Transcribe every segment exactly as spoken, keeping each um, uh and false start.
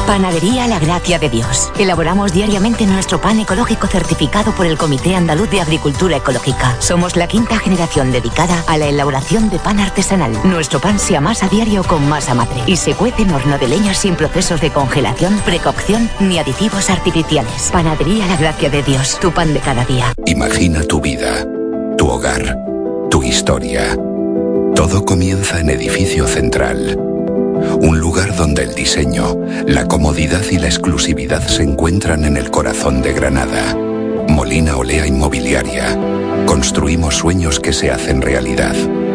Panadería La Gracia de Dios. Elaboramos diariamente nuestro pan ecológico certificado por el Comité Andaluz de Agricultura Ecológica. Somos la quinta generación dedicada a la elaboración de pan artesanal. Nuestro pan se amasa a diario con masa madre y se cuece en horno de leña sin procesos de congelación, precocción ni aditivos artificiales. Panadería La Gracia de Dios, tu pan de cada día. Imagina tu vida, tu hogar, tu historia. Todo comienza en Edificio Central. Un lugar donde el diseño, la comodidad y la exclusividad se encuentran en el corazón de Granada. Molina Olea Inmobiliaria. Construimos sueños que se hacen realidad.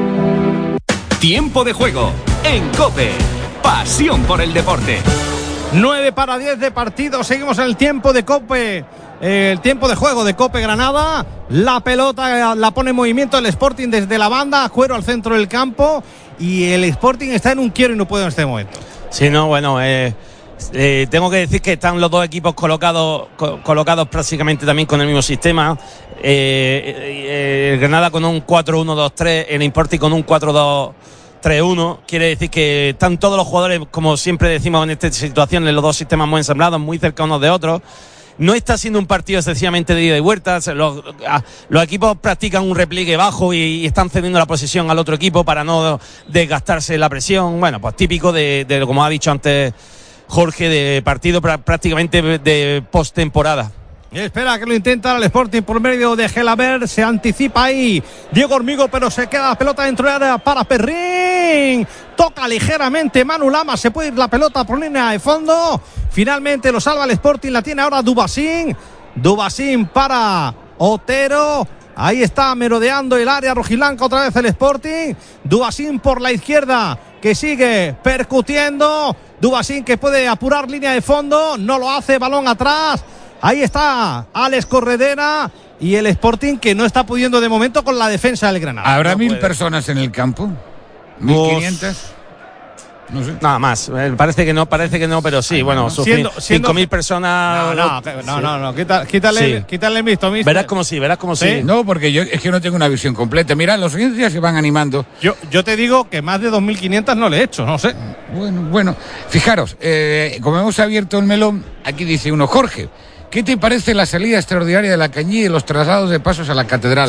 Tiempo de juego en COPE. Pasión por el deporte. nueve para diez de partido. Seguimos en el tiempo de COPE. Eh, el tiempo de juego de COPE Granada. La pelota la pone en movimiento el Sporting desde la banda. Cuero al centro del campo. Y el Sporting está en un quiero y no puede en este momento. Sí, no, bueno, eh, eh, tengo que decir que están los dos equipos colocados co- colocados prácticamente también con el mismo sistema. Eh, eh, el Granada con un cuatro uno dos tres, el Sporting con un cuatro dos tres uno. Quiere decir que están todos los jugadores, como siempre decimos en esta situación, en los dos sistemas muy ensamblados, muy cerca unos de otros. No está siendo un partido excesivamente de ida y vuelta. Los, los equipos practican un repliegue bajo y, y están cediendo la posesión al otro equipo para no desgastarse la presión. Bueno, pues típico de, de como ha dicho antes Jorge, de partido prácticamente de postemporada. Espera que lo intenta el Sporting por medio de Gelabert. Se anticipa ahí Diego Hormigo, pero se queda la pelota dentro del área para Perrín. Toca ligeramente Manu Lama. Se puede ir la pelota por línea de fondo. Finalmente lo salva el Sporting. La tiene ahora Dubasín. Dubasín para Otero. Ahí está merodeando el área rojiblanca otra vez el Sporting. Dubasín por la izquierda, que sigue percutiendo. Dubasín que puede apurar línea de fondo. No lo hace, balón atrás. Ahí está Alex Corredera y el Sporting que no está pudiendo de momento con la defensa del Granada. ¿Habrá no mil puede. personas en el campo? ¿Mil quinientas? No sé. Nada más, parece que no, parece que no, pero sí, Ay, bueno, siendo, siendo... cinco mil personas. No, no, no, no, no. Quita, quítale, sí. quítale el visto, mister. Verás como sí, verás como sí. sí. No, porque yo es que no tengo una visión completa. Mira, los oyentes ya se van animando. Yo, yo te digo que más de dos mil quinientas no le he hecho, no sé. Bueno, bueno, fijaros, eh, como hemos abierto el melón, aquí dice uno, Jorge, ¿qué te parece la salida extraordinaria de la Cañí y los traslados de pasos a la catedral?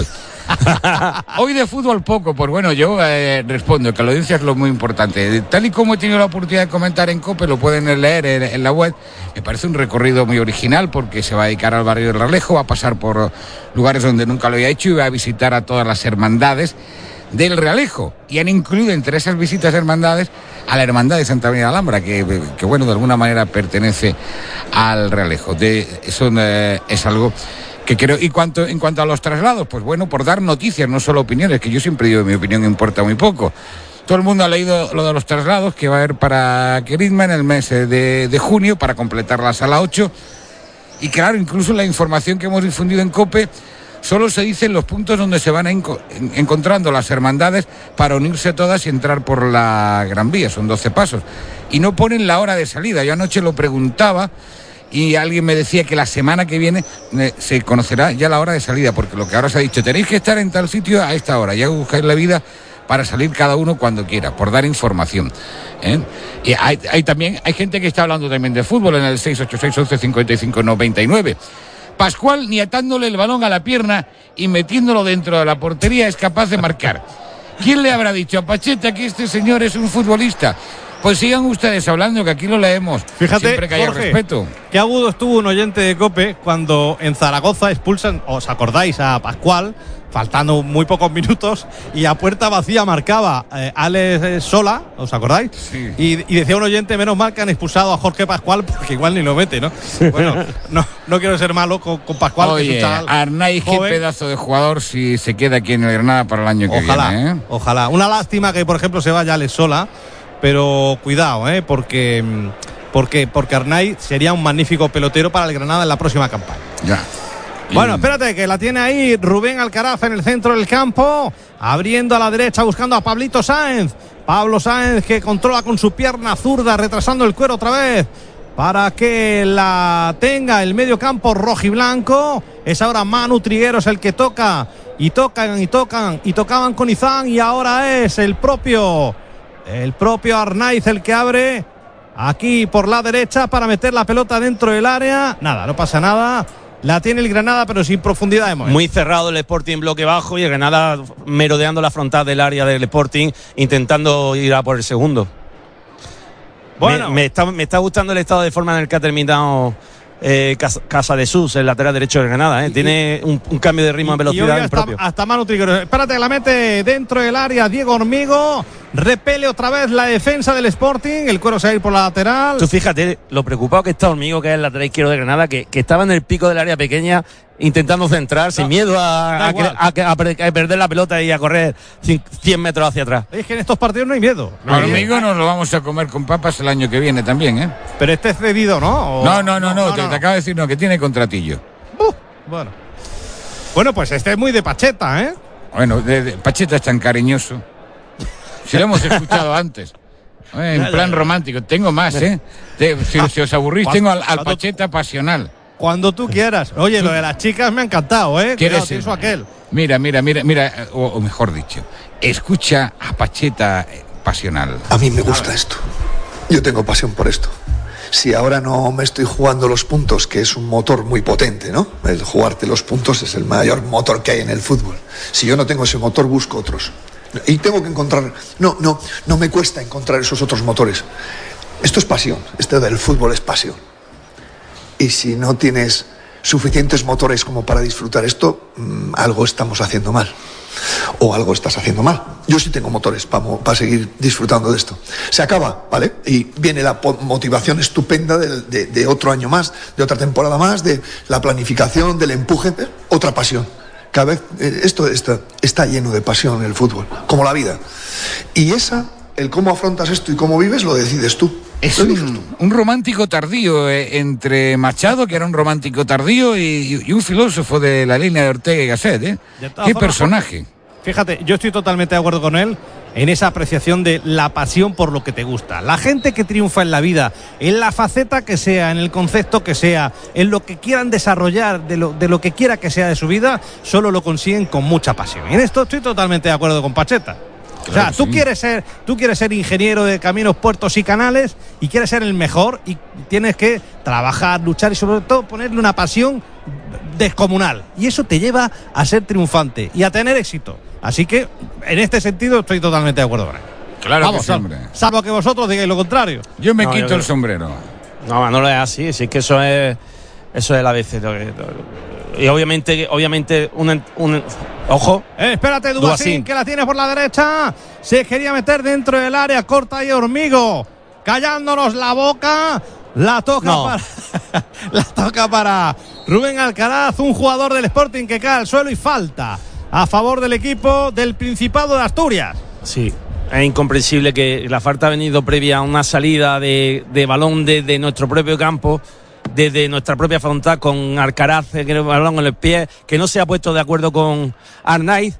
Hoy de fútbol poco, pues bueno, yo eh, respondo que la audiencia es lo muy importante. Tal y como he tenido la oportunidad de comentar en COPE, lo pueden leer en, en la web, me parece un recorrido muy original porque se va a dedicar al barrio del Realejo, va a pasar por lugares donde nunca lo había hecho y va a visitar a todas las hermandades del Realejo. Y han incluido entre esas visitas a hermandades a la Hermandad de Santa María de Alhambra, que, que bueno, de alguna manera pertenece al Realejo. De, eso eh, es algo que creo. Y cuanto, en cuanto a los traslados, pues bueno, por dar noticias, no solo opiniones, que yo siempre digo que mi opinión importa muy poco. Todo el mundo ha leído lo de los traslados que va a haber para Querisma en el mes de, de junio, para completar la sala ocho. Y claro, incluso la información que hemos difundido en COPE, solo se dicen los puntos donde se van a enco- encontrando las hermandades para unirse todas y entrar por la Gran Vía. Son doce pasos. Y no ponen la hora de salida. Yo anoche lo preguntaba y alguien me decía que la semana que viene eh, se conocerá ya la hora de salida, porque lo que ahora se ha dicho, tenéis que estar en tal sitio a esta hora. Ya buscáis la vida para salir cada uno cuando quiera, por dar información. ¿eh? Y hay, hay también hay gente que está hablando también de fútbol en el seis ocho seis, once, cincuenta y cinco, noventa y nueve. Pascual, ni atándole el balón a la pierna y metiéndolo dentro de la portería, es capaz de marcar. ¿Quién le habrá dicho a Pacheta que este señor es un futbolista? Pues sigan ustedes hablando, que aquí lo leemos. Fíjate, siempre que haya Jorge, respeto. Qué agudo estuvo un oyente de COPE cuando en Zaragoza expulsan, os acordáis, a Pascual, faltando muy pocos minutos, y a puerta vacía marcaba eh, Alex Sola, ¿os acordáis? Sí. Y, y decía un oyente, menos mal que han expulsado a Jorge Pascual, porque igual ni lo mete, ¿no? Bueno, no, no quiero ser malo con, con Pascual. Oye, que es un chaval Arnaiz, qué joven. pedazo de jugador si se queda aquí en el Granada para el año que Ojalá, viene. ¿eh? ojalá. Una lástima que, por ejemplo, se vaya Alex Sola, pero cuidado, ¿eh? Porque, porque, porque Arnaiz sería un magnífico pelotero para el Granada en la próxima campaña. Ya. Bueno, espérate, que la tiene ahí Rubén Alcaraz en el centro del campo, abriendo a la derecha, buscando a Pablito Sáenz. Pablo Sáenz que controla con su pierna zurda, retrasando el cuero otra vez, para que la tenga el medio campo rojiblanco. Es ahora Manu Trigueros el que toca, y tocan, y tocan, y tocaban con Izán, y ahora es el propio, el propio Arnaiz el que abre aquí por la derecha para meter la pelota dentro del área. Nada, no pasa nada. La tiene el Granada, pero sin profundidad de momento. Muy cerrado el Sporting, bloque bajo, y el Granada merodeando la frontal del área del Sporting, intentando ir a por el segundo. Bueno, me, me, está, me está gustando el estado de forma en el que ha terminado eh, Casa de Sus, el lateral derecho del Granada. ¿eh? Tiene un, un cambio de ritmo, de velocidad hasta, propio. Hasta Manu Trigueros. Espérate, la mete dentro del área Diego Hormigo. Repele otra vez la defensa del Sporting. El cuero se va a ir por la lateral. Tú fíjate lo preocupado que está Hormigo, que es el lateral izquierdo de Granada, que, que estaba en el pico del área pequeña intentando centrar, no, sin miedo a, a, a, a, a perder la pelota y a correr cien metros hacia atrás. Es que en estos partidos no hay miedo. No hay Hormigo miedo. Nos lo vamos a comer con papas el año que viene también, ¿eh? Pero este es cedido, ¿no? ¿O? No, no, no, no, no, no, te, no. te acabo de decir no, que tiene contratillo. Uh, bueno. Bueno, pues este es muy de Pacheta, ¿eh? Bueno, de, de, Pacheta es tan cariñoso. Si lo hemos escuchado antes. Eh, en plan romántico. Tengo más, ¿eh? De, si, si os aburrís, tengo al, al Pacheta pasional. Cuando tú quieras. Oye, lo de las chicas me ha encantado, ¿eh? ¿Quieres eso aquel? Mira, mira, mira, mira, o, o mejor dicho, escucha a Pacheta pasional. A mí me gusta esto. Yo tengo pasión por esto. Si ahora no me estoy jugando los puntos, que es un motor muy potente, ¿no? El jugarte los puntos es el mayor motor que hay en el fútbol. Si yo no tengo ese motor, busco otros. Y tengo que encontrar... No, no, no me cuesta encontrar esos otros motores. Esto es pasión. Esto del fútbol es pasión. Y si no tienes suficientes motores como para disfrutar esto, mmm, algo estamos haciendo mal. O algo estás haciendo mal. Yo sí tengo motores para pa seguir disfrutando de esto. Se acaba, ¿vale? Y viene la motivación estupenda de, de, de otro año más, de otra temporada más, de la planificación, del empuje, ¿eh? Otra pasión. Cada vez eh, esto está, está lleno de pasión el fútbol, como la vida. Y esa, el cómo afrontas esto y cómo vives, lo decides tú. Es un, un romántico tardío eh, entre Machado, que era un romántico tardío, y, y un filósofo de la línea de Ortega y Gasset, ¿eh? Qué personaje. Fíjate, yo estoy totalmente de acuerdo con él en esa apreciación de la pasión por lo que te gusta. La gente que triunfa en la vida, en la faceta que sea, en el concepto que sea, en lo que quieran desarrollar, de lo, de lo que quiera que sea de su vida, solo lo consiguen con mucha pasión. Y en esto estoy totalmente de acuerdo con Pacheta. Claro, o sea, tú, sí. quieres ser, tú quieres ser ingeniero de caminos, puertos y canales y quieres ser el mejor y tienes que trabajar, luchar y sobre todo ponerle una pasión descomunal. Y eso te lleva a ser triunfante y a tener éxito. Así que, en este sentido, estoy totalmente de acuerdo con él. Claro. Vamos, que sí, salvo, salvo que vosotros digáis lo contrario. Yo me no, quito yo, el sombrero. No, no lo es así. Sí, es que eso es eso es el A B C. Y obviamente, obviamente, un, un ojo. Eh, espérate, Dubasín, que la tiene por la derecha. Se quería meter dentro del área, corta y Hormigo, callándonos la boca. La toca no. para la toca para Rubén Alcaraz, un jugador del Sporting que cae al suelo y falta a favor del equipo del Principado de Asturias. Sí, es incomprensible que la falta ha venido previa a una salida de, de balón desde de nuestro propio campo, desde nuestra propia frontal, con Alcaraz, que el balón en los pies, que no se ha puesto de acuerdo con Arnaiz.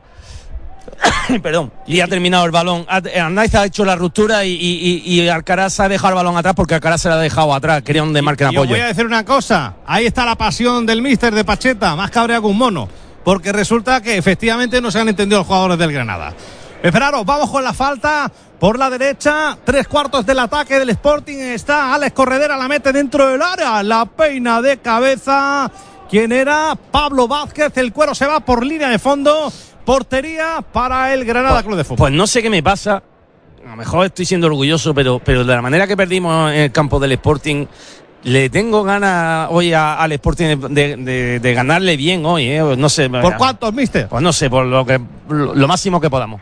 Perdón, y ha terminado el balón. Arnaiz ha hecho la ruptura y, y, y Alcaraz ha dejado el balón atrás porque Alcaraz se lo ha dejado atrás. Quería un desmarque en apoyo. Yo voy a decir una cosa: ahí está la pasión del míster de Pacheta, más cabreado que un mono, porque resulta que efectivamente no se han entendido los jugadores del Granada. Esperaros, vamos con la falta por la derecha, tres cuartos del ataque del Sporting. Está Alex Corredera, la mete dentro del área, la peina de cabeza. ¿Quién era? Pablo Vázquez. El cuero se va por línea de fondo. Portería para el Granada pues, Club de Fútbol. Pues no sé qué me pasa. A lo mejor estoy siendo orgulloso, pero, pero de la manera que perdimos en el campo del Sporting, le tengo ganas hoy a, al Sporting de, de, de ganarle bien hoy, ¿eh? No sé. ¿Por cuántos, mister? Pues no sé, por lo que lo, lo máximo que podamos.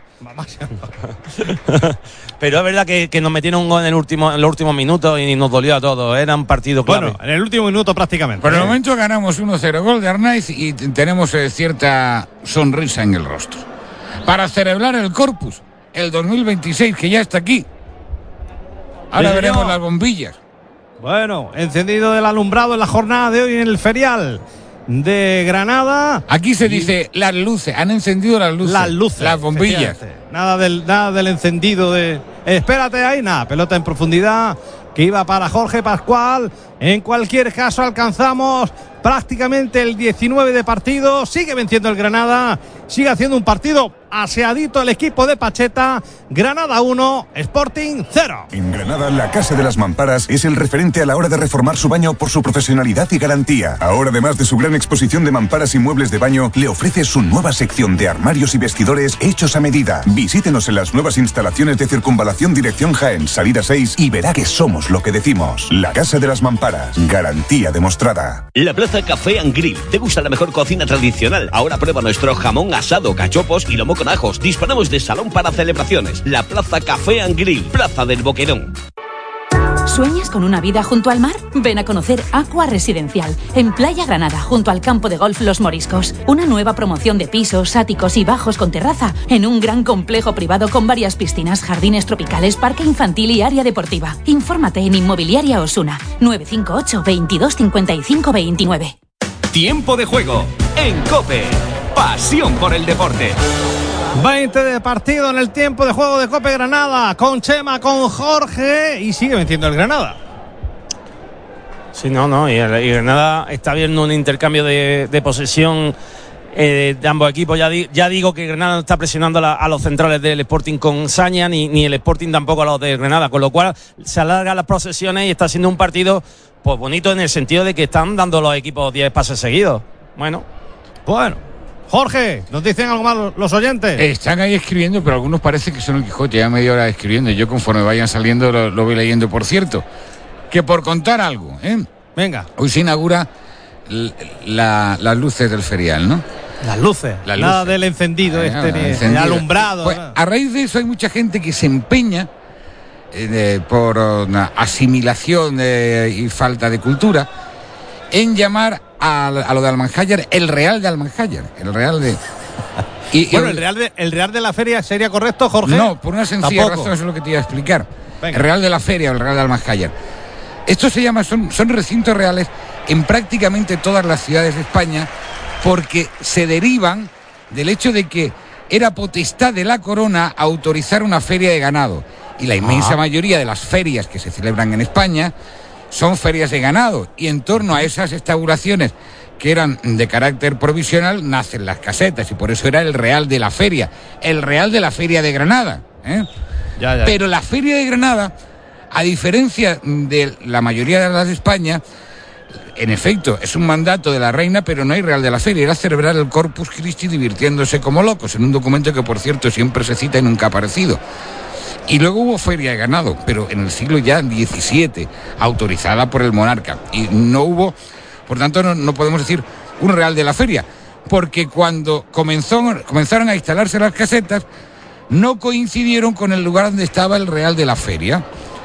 Pero es verdad que, que nos metieron un gol en, el último, en los últimos minutos y nos dolió a todos. Era un partido clave. Bueno, en el último minuto prácticamente. Por el ¿eh? momento ganamos uno cero, gol de Arnaiz, y tenemos eh, cierta sonrisa en el rostro. Para celebrar el Corpus, el dos mil veintiséis, que ya está aquí. Ahora sí, veremos las bombillas. Bueno, encendido del alumbrado en la jornada de hoy en el ferial de Granada. Aquí se dice las luces, han encendido las luces. Las luces. Las bombillas. Nada del, nada del encendido de... Espérate ahí, nada, pelota en profundidad que iba para Jorge Pascual. En cualquier caso alcanzamos prácticamente el diecinueve de partido. Sigue venciendo el Granada, sigue haciendo un partido aseadito el equipo de Pacheta. Granada uno, Sporting cero. En Granada, la Casa de las Mamparas es el referente a la hora de reformar su baño por su profesionalidad y garantía. Ahora, además de su gran exposición de mamparas y muebles de baño, le ofrece su nueva sección de armarios y vestidores hechos a medida. Visítenos en las nuevas instalaciones de Circunvalación Dirección Jaén, salida seis, y verá que somos lo que decimos. La Casa de las Mamparas, garantía demostrada. La Plaza Café and Grill. ¿Te gusta la mejor cocina tradicional? Ahora prueba nuestro jamón asado, cachopos y lomo con ajos. Disponemos de salón para celebraciones. La Plaza Café and Grill, Plaza del Boquerón. ¿Sueñas con una vida junto al mar? Ven a conocer Aqua Residencial, en Playa Granada, junto al campo de golf Los Moriscos. Una nueva promoción de pisos, áticos y bajos con terraza, en un gran complejo privado con varias piscinas, jardines tropicales, parque infantil y área deportiva. Infórmate en Inmobiliaria Osuna, nueve cinco ocho, veintidós, cincuenta y cinco, veintinueve. Tiempo de juego en COPE. Pasión por el deporte. veinte de partido en el tiempo de juego de COPE Granada, con Chema, con Jorge, y sigue venciendo el Granada. Sí, no, no, y, el, y Granada está viendo un intercambio de, de posesión eh, de ambos equipos. Ya, di, ya digo que Granada no está presionando a, la, a los centrales del Sporting con saña, ni, ni el Sporting tampoco a los de Granada, con lo cual se alargan las posesiones y está siendo un partido pues bonito en el sentido de que están dando los equipos diez pases seguidos. Bueno, bueno. Jorge, ¿nos dicen algo más los oyentes? Están ahí escribiendo, pero algunos parece que son el Quijote, ya media hora escribiendo. Yo conforme vayan saliendo lo, lo voy leyendo. Por cierto, que por contar algo, ¿eh? Venga. Hoy se inaugura la, las luces del ferial, ¿no? Las luces, las nada luces. del encendido eh, este, no, ni encendido. el alumbrado. Pues, a raíz de eso hay mucha gente que se empeña eh, por una asimilación eh, y falta de cultura en llamar a, a lo de Almanjayar el Real de Almanjayar, el Real de... Y, bueno, y el, el, Real de, ¿el Real de la Feria sería correcto, Jorge? No, por una sencilla ¿Tampoco? razón, eso es lo que te iba a explicar. Venga. El Real de la Feria o el Real de Almanjayar. Esto se llama, son, son recintos reales en prácticamente todas las ciudades de España, porque se derivan del hecho de que era potestad de la corona autorizar una feria de ganado. Y la inmensa ah. mayoría de las ferias que se celebran en España son ferias de ganado. Y en torno a esas instauraciones que eran de carácter provisional, nacen las casetas. Y por eso era el Real de la Feria. El Real de la Feria de Granada. ¿eh? Ya, ya. Pero la Feria de Granada, a diferencia de la mayoría de las de España, en efecto, es un mandato de la reina, pero no hay Real de la Feria. Era celebrar el Corpus Christi divirtiéndose como locos, en un documento que, por cierto, siempre se cita y nunca ha aparecido. Y luego hubo feria de ganado, pero en el siglo ya diecisiete, autorizada por el monarca. Y no hubo, por tanto, no, no podemos decir un Real de la Feria, porque cuando comenzó, comenzaron a instalarse las casetas, no coincidieron con el lugar donde estaba el Real de la Feria.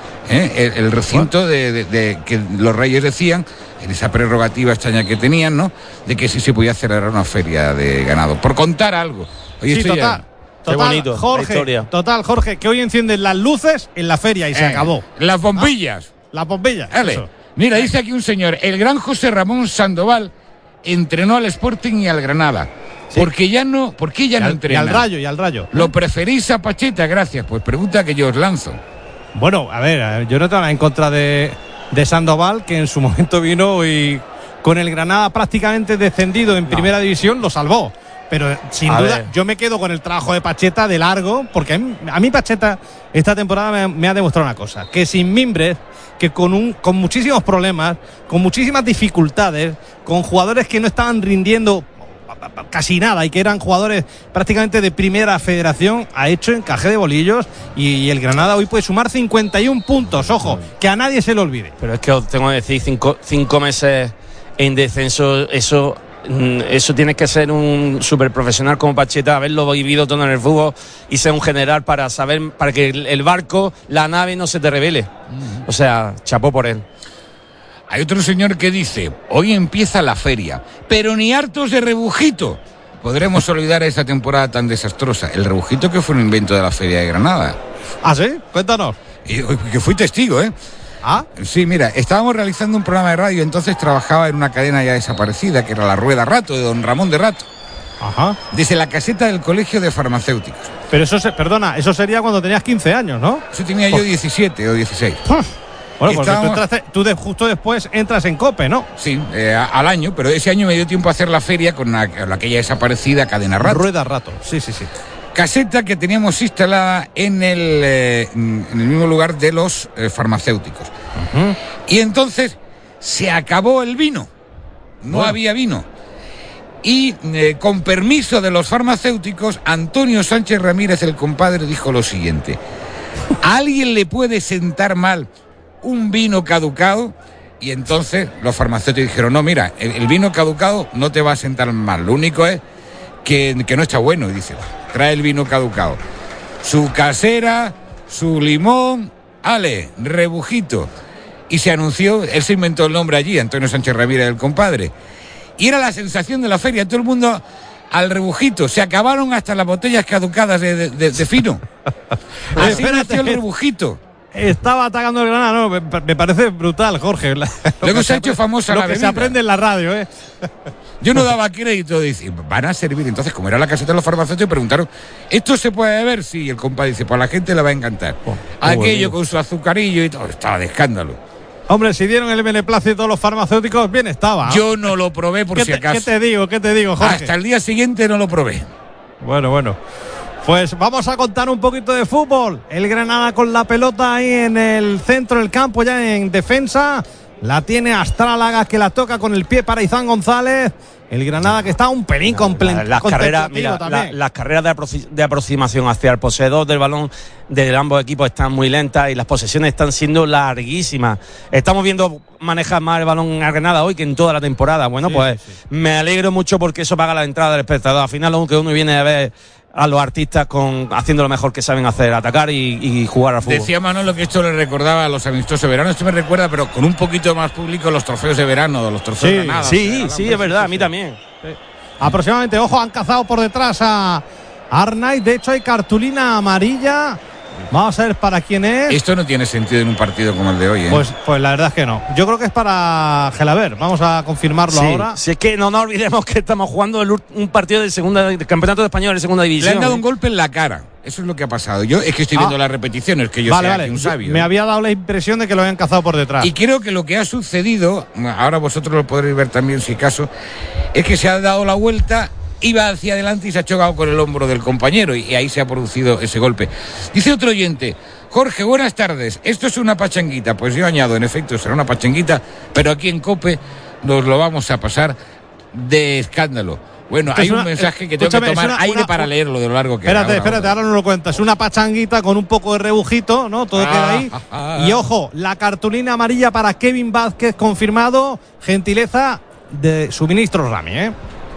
¿eh? El, el recinto de, de, de que los reyes decían, en esa prerrogativa extraña que tenían, ¿no?, de que sí se podía celebrar una feria de ganado. Por contar algo. Oye, sí, esto total. Ya... Total, Qué bonito, Jorge, la historia. Total, Jorge, que hoy encienden las luces en la feria y se eh, acabó. Las bombillas. ¿Ah? Las bombillas. Vale. Eso. Mira, dice aquí un señor, el gran José Ramón Sandoval entrenó al Sporting y al Granada. Sí. Porque ya no, ¿por qué ya y no al, entrena? Y al Rayo, y al Rayo. ¿Lo preferís a Pacheta? Gracias. Pues pregunta que yo os lanzo. Bueno, a ver, yo no tengo nada en contra de, de Sandoval, que en su momento vino y con el Granada prácticamente descendido en no. primera división lo salvó. Pero sin a duda ver. yo me quedo con el trabajo de Pacheta de largo, porque a mí, a mí Pacheta esta temporada me, me ha demostrado una cosa, que sin Mimbres, que con, un, con muchísimos problemas, con muchísimas dificultades, con jugadores que no estaban rindiendo casi nada y que eran jugadores prácticamente de primera federación, ha hecho encaje de bolillos y, y el Granada hoy puede sumar cincuenta y un puntos, ojo, que a nadie se le olvide. Pero es que os tengo que decir, cinco, cinco meses en descenso, eso... Eso tienes que ser un súper profesional como Pacheta, haberlo vivido todo en el fútbol y ser un general para saber, para que el barco, la nave no se te revele. Mm. O sea, chapó por él. Hay otro señor que dice, hoy empieza la feria, pero ni hartos de rebujito podremos olvidar esta temporada tan desastrosa. El rebujito que fue un invento de la Feria de Granada. ¿Ah, sí? Cuéntanos. Y, que fui testigo, ¿eh? ¿Ah? Sí, mira, estábamos realizando un programa de radio, entonces trabajaba en una cadena ya desaparecida, que era La Rueda Rato, de don Ramón de Rato. Ajá. Desde la caseta del Colegio de Farmacéuticos. Pero eso, se, perdona, eso sería cuando tenías quince años, ¿no? Eso tenía yo diecisiete o dieciséis. Bueno, porque Estábamos... tú, entraste, tú de, justo después entras en COPE, ¿no? Sí, eh, al año, pero ese año me dio tiempo a hacer la feria con, la, con aquella desaparecida cadena Rato. Rueda Rato, sí, sí, sí. Caseta que teníamos instalada en el, eh, en el mismo lugar de los eh, farmacéuticos. Uh-huh. Y entonces se acabó el vino. No bueno. había vino. Y eh, con permiso de los farmacéuticos, Antonio Sánchez Ramírez, el compadre, dijo lo siguiente: ¿a alguien le puede sentar mal un vino caducado? Y entonces los farmacéuticos dijeron: no, mira, el, el vino caducado no te va a sentar mal, lo único es que, que no está bueno. Y dice: trae el vino caducado, su casera, su limón, ale, rebujito. Y se anunció, él se inventó el nombre allí, Antonio Sánchez Ramírez, el compadre. Y era la sensación de la feria, todo el mundo al rebujito. Se acabaron hasta las botellas caducadas de, de, de, de fino. Así nació el rebujito. Estaba atacando el Granada, no, me, me parece brutal, Jorge. Lo Luego se ha hecho famosa la Lo que bebida. se aprende en la radio, ¿eh? Yo no daba crédito, dice, van a servir. Entonces, como era la caseta de los farmacéuticos, preguntaron: ¿esto se puede beber? Sí, y el compadre dice: pues a la gente le va a encantar. Oh, Aquello con su azucarillo y todo, estaba de escándalo. Hombre, si dieron el beneplácito a los farmacéuticos, bien estaba. Yo no lo probé por si acaso. ¿Qué te digo? ¿Qué te digo, Jorge? Hasta el día siguiente no lo probé. Bueno, bueno. Pues vamos a contar un poquito de fútbol. El Granada con la pelota ahí en el centro del campo, ya en defensa. La tiene Astrálaga, que la toca con el pie para Izán González. El Granada que está un pelín completo. Las carreras, mira, la, las carreras de, aproxi- de aproximación hacia el poseedor del balón de ambos equipos están muy lentas y las posesiones están siendo larguísimas. Estamos viendo manejar más el balón a Granada hoy que en toda la temporada. Bueno, sí, pues sí, sí. Me alegro mucho porque eso paga la entrada del espectador. Al final lo que uno viene a ver a los artistas con haciendo lo mejor que saben hacer, atacar y, y jugar al fútbol. Decía Manolo que esto le recordaba a los amistosos de verano. Esto me recuerda, pero con un poquito más público, los trofeos de verano, de los trofeos sí, de Granada. Sí, o sea, sí, es verdad, sí, a mí sí. también. Sí. Aproximadamente, ojo, han cazado por detrás a Arnaiz. De hecho, hay cartulina amarilla. Vamos a ver para quién es. Esto no tiene sentido en un partido como el de hoy, ¿eh? Pues, pues la verdad es que no. Yo creo que es para Gelaber. Vamos a confirmarlo sí, ahora. Si es que no nos olvidemos que estamos jugando el, un partido del segunda del campeonato de español de segunda división. Le han dado un golpe en la cara. Eso es lo que ha pasado. Yo es que estoy viendo ah. las repeticiones, que yo vale, sea vale. aquí un sabio. Me ¿eh? había dado la impresión de que lo habían cazado por detrás. Y creo que lo que ha sucedido, ahora vosotros lo podréis ver también si caso, es que se ha dado la vuelta, iba hacia adelante y se ha chocado con el hombro del compañero y ahí se ha producido ese golpe. Dice otro oyente: Jorge, buenas tardes, esto es una pachanguita. Pues yo añado, en efecto, será una pachanguita, pero aquí en COPE nos lo vamos a pasar de escándalo. Bueno, hay una, un mensaje que tengo que tomar una, aire una, para leerlo de lo largo que Espérate, ahora, espérate, ahora no lo cuentas. Es una pachanguita con un poco de rebujito, ¿no? Todo ah, queda ahí. Ah, ah, y ojo, la cartulina amarilla para Kevin Vázquez confirmado. Gentileza de suministros Rami, ¿eh?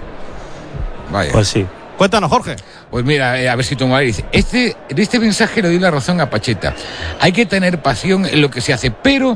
Vaya. Pues sí. Cuéntanos, Jorge. Pues mira, eh, a ver si tomo aire. Dice, este, en este mensaje le doy la razón a Pacheta. Hay que tener pasión en lo que se hace, pero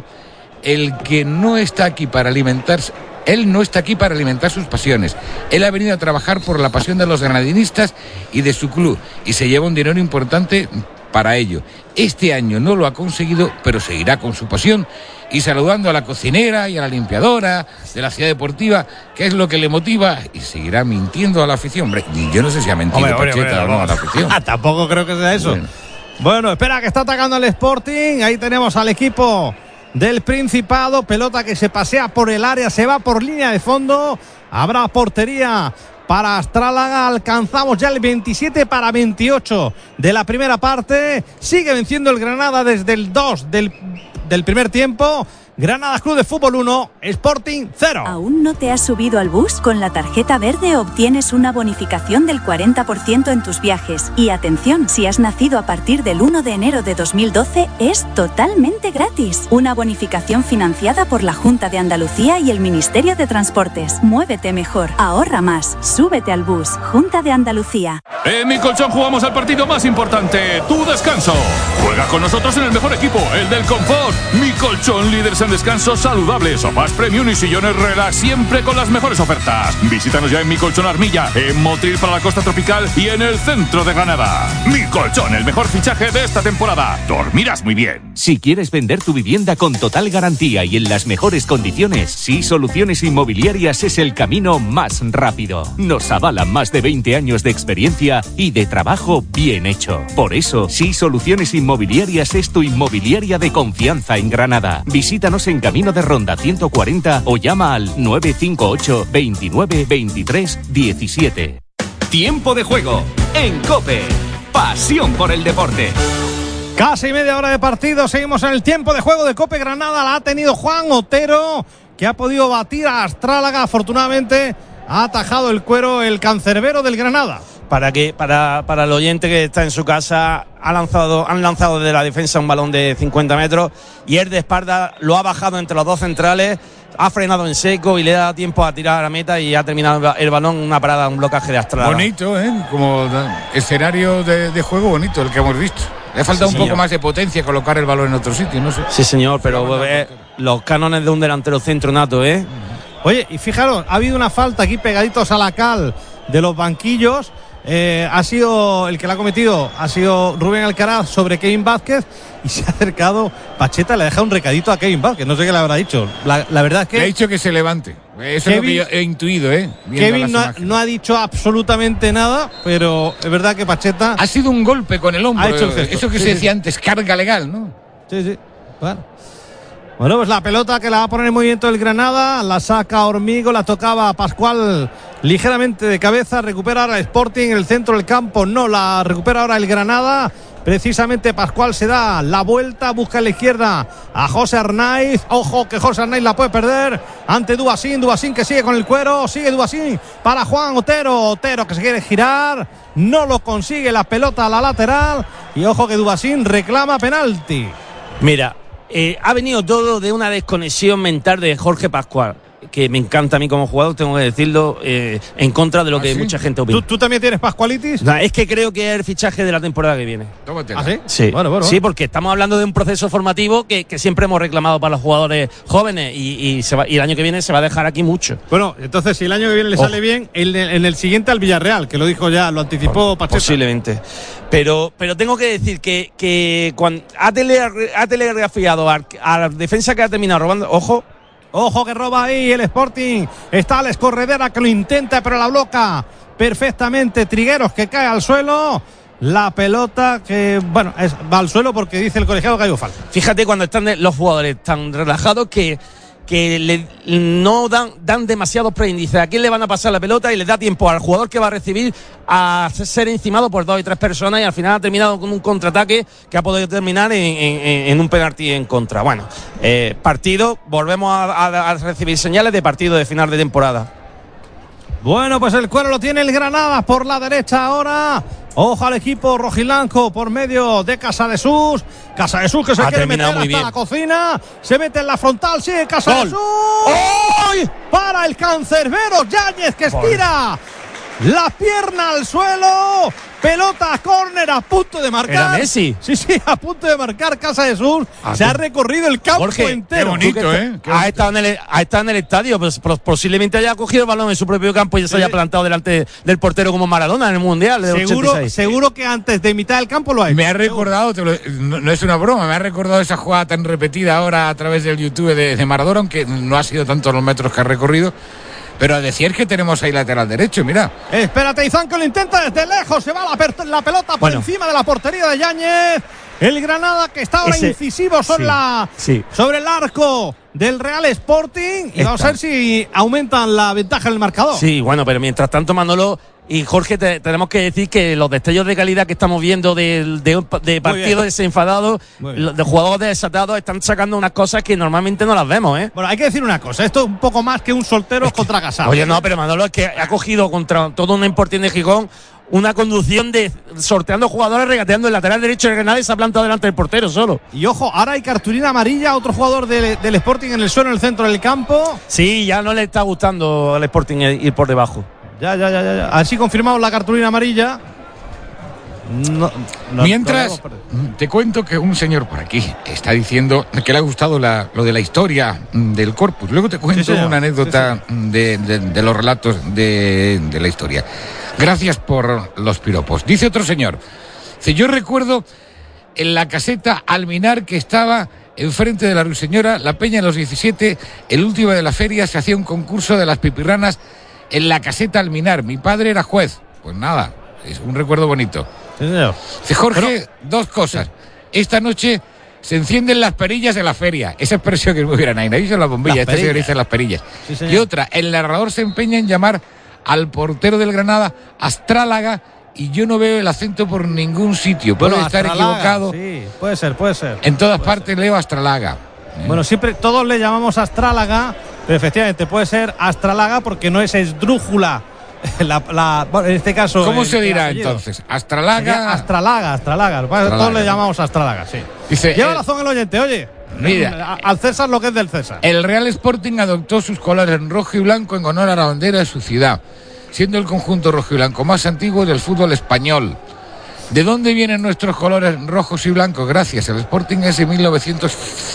el que no está aquí para alimentarse... Él no está aquí para alimentar sus pasiones. Él ha venido a trabajar por la pasión de los granadinistas y de su club, y se lleva un dinero importante para ello. Este año no lo ha conseguido, pero seguirá con su pasión y saludando a la cocinera y a la limpiadora de la ciudad deportiva, que es lo que le motiva, y seguirá mintiendo a la afición. Hombre, yo no sé si ha mentido hombre, Pacheta hombre, o no a la afición. Tampoco creo que sea eso. Bueno. bueno, espera, que está atacando el Sporting. Ahí tenemos al equipo del Principado, pelota que se pasea por el área, se va por línea de fondo, habrá portería para Astrálaga. Alcanzamos ya el veintisiete para veintiocho de la primera parte, sigue venciendo el Granada desde el dos del, del primer tiempo. Granada Club de Fútbol uno, Sporting cero. ¿Aún no te has subido al bus? Con la tarjeta verde obtienes una bonificación del cuarenta por ciento en tus viajes. Y atención, si has nacido a partir del uno de enero de dos mil doce, es totalmente gratis. Una bonificación financiada por la Junta de Andalucía y el Ministerio de Transportes. Muévete mejor, ahorra más, súbete al bus. Junta de Andalucía. En Mi Colchón jugamos al partido más importante, tu descanso. Juega con nosotros en el mejor equipo, el del confort. Mi Colchón, líderes en descanso saludable, sofás premium y sillones relax, siempre con las mejores ofertas. Visítanos ya en Mi Colchón Armilla, en Motril para la costa tropical y en el centro de Granada. Mi Colchón, el mejor fichaje de esta temporada. Dormirás muy bien. Si quieres vender tu vivienda con total garantía y en las mejores condiciones, Sí Soluciones Inmobiliarias es el camino más rápido. Nos avalan más de veinte años de experiencia y de trabajo bien hecho. Por eso, Sí Soluciones Inmobiliarias es tu inmobiliaria de confianza en Granada. Visítanos en Camino de Ronda ciento cuarenta o llama al nueve cinco ocho, veintinueve, veintitrés, diecisiete. Tiempo de juego en COPE. pasión por el deporte. Casi media hora de partido, seguimos en el tiempo de juego de Cope Granada, la ha tenido Juan Otero, que ha podido batir a Astrálaga, afortunadamente ha atajado el cuero el cancerbero del Granada. Para que para, para el oyente que está en su casa, ha lanzado, han lanzado desde la defensa un balón de cincuenta metros y el de espalda lo ha bajado entre los dos centrales, ha frenado en seco y le da tiempo a tirar a la meta y ha terminado el balón en una parada, un blocaje de Astrálaga. Bonito, ¿eh? Como escenario de, de juego bonito el que hemos visto. Le falta sí, un señor. poco más de potencia colocar el balón en otro sitio, no sé. Sí, señor, pero eh, los cánones de un delantero centro nato, ¿eh? Oye, y fijaros, ha habido una falta aquí pegaditos a la cal de los banquillos. Eh, ha sido el que la ha cometido, ha sido Rubén Alcaraz sobre Kevin Vázquez y se ha acercado Pacheta, le ha dejado un recadito a Kevin Vázquez, no sé qué le habrá dicho. La, la verdad es que. Le ha dicho que se levante. Eso Kevin, es lo que yo he intuido, ¿eh? Kevin no ha, no ha dicho absolutamente nada, pero es verdad que Pacheta. Ha sido un golpe con el hombro. Ha hecho el gesto. Eso que sí, se decía sí. antes, carga legal, ¿no? Sí, sí. Bueno. Bueno, pues la pelota que la va a poner en movimiento el Granada, la saca Hormigo, la tocaba Pascual ligeramente de cabeza, recupera ahora el Sporting en el centro del campo, no, la recupera ahora el Granada, precisamente Pascual se da la vuelta, busca en la izquierda a José Arnaiz, ojo que José Arnaiz la puede perder ante Dubasín, Dubasín que sigue con el cuero, sigue Dubasín para Juan Otero, Otero que se quiere girar, no lo consigue, la pelota a la lateral y ojo que Dubasín reclama penalti. Mira, Eh, ha venido todo de una desconexión mental de Jorge Pascual, que me encanta a mí como jugador, tengo que decirlo, eh, en contra de lo ¿Ah, que sí? mucha gente opina. ¿Tú, ¿Tú también tienes pascualitis? No, es que creo que es el fichaje de la temporada que viene. ¿Ah, sí? Sí. Bueno, bueno, sí, porque estamos hablando de un proceso formativo que, que siempre hemos reclamado para los jugadores jóvenes y, y, se va, y el año que viene se va a dejar aquí mucho. Bueno, entonces si el año que viene le oh. sale bien, en, en el siguiente al Villarreal, que lo dijo ya, lo anticipó Pacheta. Posiblemente. Pero, pero tengo que decir que, que cuando ha, tele, ha telegrafiado a, a la defensa que ha terminado robando, ojo. Ojo que roba ahí el Sporting. Está Alex Corredera que lo intenta, pero la bloca perfectamente Trigueros, que cae al suelo. La pelota que, bueno, es, va al suelo porque dice el colegiado que hay falta. Fíjate cuando están los jugadores tan relajados que, que le, no dan, dan demasiados preíndices. ¿A quién le van a pasar la pelota? Y le da tiempo al jugador que va a recibir a ser encimado por dos y tres personas y al final ha terminado con un contraataque que ha podido terminar en, en, en un penalti en contra. Bueno, eh, partido, volvemos a, a, a recibir señales de partido de final de temporada. Bueno, pues el cuero lo tiene el Granada por la derecha ahora. Ojo al equipo rojilanco por medio de Casadesús. Casadesús que se ha quiere meter hasta bien. La cocina. Se mete en la frontal, sigue Casadesús. ¡Oh! Para el cancerbero Yáñez que estira la pierna al suelo. Pelota a córner a punto de marcar. ¿Era Messi? Sí, sí, a punto de marcar Casadesús. Ah, se tú. ha recorrido el campo Jorge, entero. Qué bonito, ¿eh? Qué ha, estado en el, ha estado en el estadio, pues, posiblemente haya cogido el balón en su propio campo y ya se sí. haya plantado delante del portero como Maradona en el Mundial de seguro, ochenta y seis. Seguro que antes de mitad del campo lo ha hecho. Me ha recordado, te lo, no, no es una broma, me ha recordado esa jugada tan repetida ahora a través del YouTube de, de Maradona, aunque no ha sido tantos los metros que ha recorrido. Pero a decir que tenemos ahí lateral derecho, mira. Espérate, Izán que lo intenta desde lejos. Se va la, per- la pelota por bueno. encima de la portería de Yáñez. El Granada que está ahora Ese, incisivo sobre, sí, la, sí. sobre el arco del Real Sporting. Y Esta. vamos a ver si aumentan la ventaja en el marcador. Sí, bueno, pero mientras tanto, Manolo y Jorge, te, tenemos que decir que los destellos de calidad que estamos viendo de, de, de partidos desenfadados, de jugadores desatados, están sacando unas cosas que normalmente no las vemos, ¿eh? Bueno, hay que decir una cosa, esto es un poco más que un soltero es que, contra Casado. Oye, no, pero Manolo es que ha cogido contra todo un Sporting de Gijón una conducción de sorteando jugadores, regateando el lateral derecho de Granada y se ha plantado delante del portero solo. Y ojo, ahora hay cartulina amarilla, otro jugador de, del Sporting en el suelo, en el centro del campo. Sí, ya no le está gustando al Sporting ir por debajo. Ya, ya, ya, ya. Así confirmamos la cartulina amarilla. No, no, Mientras, no te cuento que un señor por aquí está diciendo que le ha gustado la, lo de la historia del Corpus. Luego te cuento sí, una anécdota sí, sí. De, de, de los relatos de, de la historia. Gracias por los piropos. Dice otro señor. Dice, yo recuerdo en la caseta Alminar que estaba enfrente de la Ruiseñora, la Peña de los diecisiete, el último de la feria, se hacía un concurso de las pipirranas en la caseta Alminar. Mi padre era juez. Pues nada, es un recuerdo bonito. Sí, señor. Dice Jorge, Pero, dos cosas. Esta noche se encienden las perillas de la feria. Esa expresión que es muy gran. Ahí dice la bombilla, este señor dice las perillas. Sí, y otra, el narrador se empeña en llamar al portero del Granada Astrálaga y yo no veo el acento por ningún sitio. Puedo Bueno, estar Astralaga, equivocado. Sí, puede ser, puede ser. En todas puede partes ser. Leo Astralaga. ¿eh? Bueno, siempre todos le llamamos Astrálaga, pero efectivamente puede ser Astralaga porque no es esdrújula. La, la, bueno, en este caso. ¿Cómo el, se dirá el entonces? Astralaga. Astralaga, Astralaga. Astralaga. Todos le llamamos Astralaga, sí. Dice, Lleva el, razón el oyente, oye. Mira, al César lo que es del César. El Real Sporting adoptó sus colores en rojo y blanco en honor a la bandera de su ciudad, siendo el conjunto rojo y blanco más antiguo del fútbol español. ¿De dónde vienen nuestros colores rojos y blancos? Gracias, el Sporting es de mil novecientos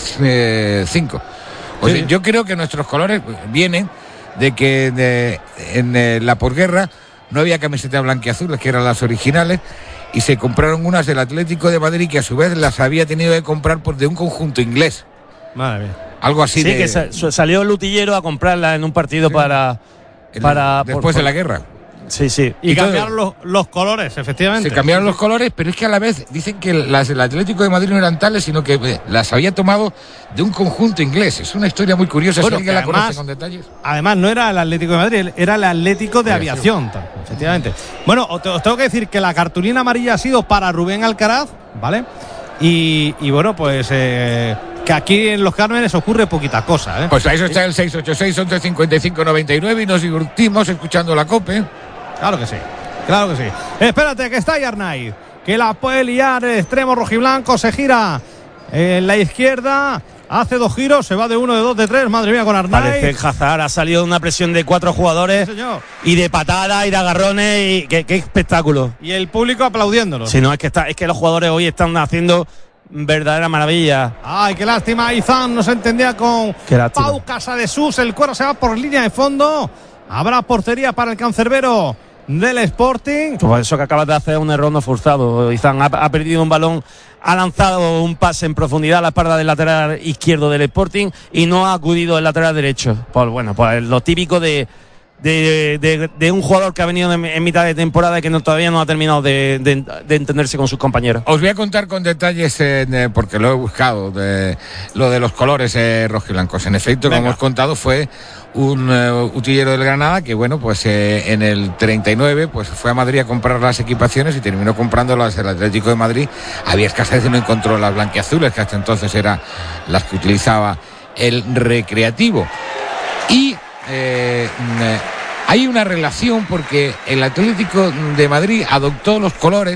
cinco. O sea, sí. Yo creo que nuestros colores vienen de que de, en eh, la posguerra no había camisetas blanquiazules, que eran las originales, y se compraron unas del Atlético de Madrid, que a su vez las había tenido que comprar por de un conjunto inglés. Madre mía. Algo así. Sí, de, que sa salió el Lutillero a comprarla en un partido sí. para, para el, después por, de la guerra. Sí, sí. Y, y cambiaron los, los colores, efectivamente. Se cambiaron los colores, pero es que a la vez dicen que las del Atlético de Madrid no eran tales, sino que eh, las había tomado de un conjunto inglés. Es una historia muy curiosa, bueno, si alguien la además, conoce con detalles. Además, no era el Atlético de Madrid, era el Atlético de sí, Aviación, sí. efectivamente. Bueno, os, os tengo que decir que la cartulina amarilla ha sido para Rubén Alcaraz, ¿vale? Y, y bueno, pues... Eh, que aquí en Los Cármenes ocurre poquita cosa, ¿eh? Pues a eso está el seis ocho seis, once cincuenta y cinco, noventa y nueve y nos divertimos escuchando la COPE. Claro que sí, claro que sí. Espérate, que está Yarnay, que la puede liar el extremo rojiblanco, se gira en la izquierda, hace dos giros, se va de uno, de dos, de tres, madre mía con Arnaiz. Parece que Hazard ha salido de una presión de cuatro jugadores, sí, señor. Y de patadas y de agarrones, y qué, qué espectáculo. Y el público aplaudiéndolo. Si no, es que, está, es que los jugadores hoy están haciendo verdadera maravilla. Ay, qué lástima, Izan no se entendía con Pau Casadesús, el cuero se va por línea de fondo, habrá portería para el cancerbero del Sporting. Pues eso que acabas de hacer es un error no forzado. Izan ha, ha perdido un balón, ha lanzado un pase en profundidad a la espalda del lateral izquierdo del Sporting y no ha acudido el lateral derecho. Pues bueno, pues lo típico de De, de, de un jugador que ha venido en, en mitad de temporada y que no, todavía no ha terminado de, de, de entenderse con sus compañeros. Os voy a contar con detalles, eh, porque lo he buscado, de lo de los colores eh, rojiblancos. En efecto, Venga. Como os he contado, fue un uh, utillero del Granada que, bueno, pues eh, en el treinta y nueve pues fue a Madrid a comprar las equipaciones y terminó comprando las del Atlético de Madrid. Había escasez y no encontró las blanquiazules, que hasta entonces eran las que utilizaba el Recreativo. Y Eh, hay una relación porque el Atlético de Madrid adoptó los colores